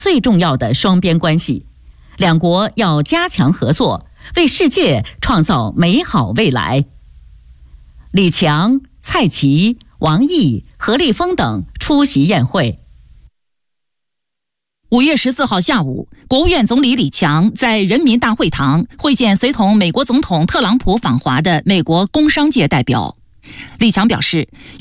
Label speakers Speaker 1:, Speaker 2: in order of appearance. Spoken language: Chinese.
Speaker 1: 最重要的双边关系，两国要加强合作，为世界创造美好未来。李强、蔡奇、王毅、何立峰等出席宴会。
Speaker 2: 5月14号下午，国务院总理李强在人民大会堂会见随同美国总统特朗普访华的美国工商界代表。李强表示，